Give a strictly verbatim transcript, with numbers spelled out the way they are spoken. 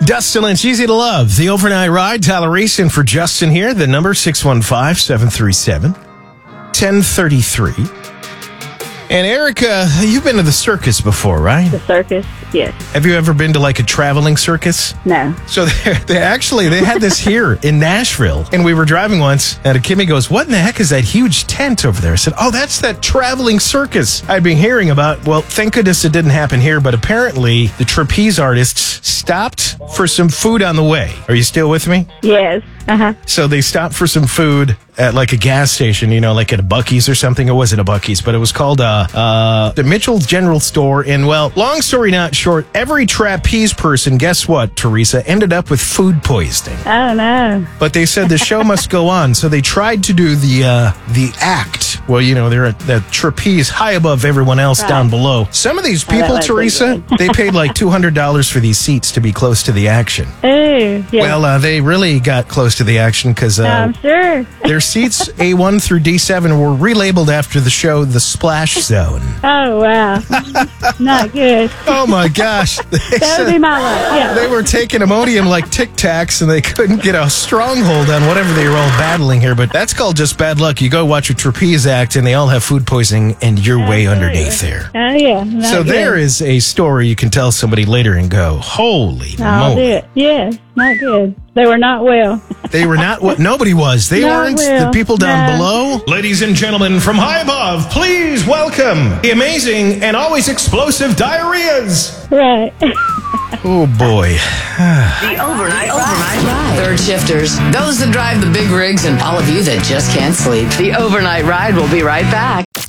Dustin Lynch, easy to love. The overnight ride. Tyler Reese in for Justin here. The number six one five, seven three seven, one zero three three. And Erica, you've been to the circus before, right? The circus, yes. Have you ever been to like a traveling circus? No. So they they actually, they had this here in Nashville. And we were driving once, and Kimmy goes, what in the heck is that huge tent over there? I said, oh, that's that traveling circus I'd been hearing about. Well, thank goodness it didn't happen here, but apparently the trapeze artists stopped for some food on the way. Are you still with me? Yes. Uh-huh. So they stopped for some food at like a gas station, you know, like at a Buc-ee's or something. It wasn't a Buc-ee's, but it was called uh, uh, the Mitchell General Store. And, well, long story not short, every trapeze person, guess what, Teresa, ended up with food poisoning. Oh, no. But they said the show must go on. So they tried to do the uh, the act. Well, you know, they're at that trapeze high above everyone else Right. down below. Some of these people, Oh, Teresa, they paid like two hundred dollars for these seats to be close to the action. Ooh, yeah. Well, uh, they really got close to the action because uh, I'm sure. their seats A one through D seven were relabeled after the show The Splash Zone. Oh, wow. Not good. Oh, my gosh. They, That would be said my luck, yeah. they were taking Imodium like Tic Tacs, and they couldn't get a stronghold on whatever they were all battling here. But that's called just bad luck. You go watch a trapeze act, and they all have food poisoning, and you're way underneath there. Oh, yeah. Not So good. there is a story you can tell somebody later and go, holy I'll do moly. it. Yes, not good. They were not well. They were not what nobody was. They Not weren't. well. The people down No. below. Ladies and gentlemen from high above, please welcome the amazing and always explosive diarrheas. Right. Oh boy. The overnight, overnight ride. Third shifters, those that drive the big rigs, and all of you that just can't sleep. The overnight ride will be right back.